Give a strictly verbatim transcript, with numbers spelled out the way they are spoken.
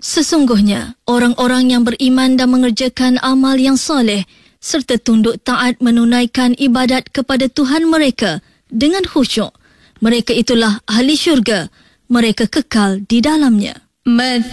Sesungguhnya, orang-orang yang beriman dan mengerjakan amal yang soleh serta tunduk taat menunaikan ibadat kepada Tuhan mereka dengan khusyuk, mereka itulah ahli syurga, mereka kekal di dalamnya.